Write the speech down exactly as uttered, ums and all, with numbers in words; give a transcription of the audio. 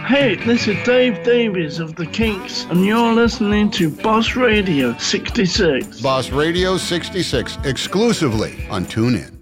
Hey, this is Dave Davies of The Kinks, and you're listening to Boss Radio sixty-six. Boss Radio sixty-six, exclusively on TuneIn.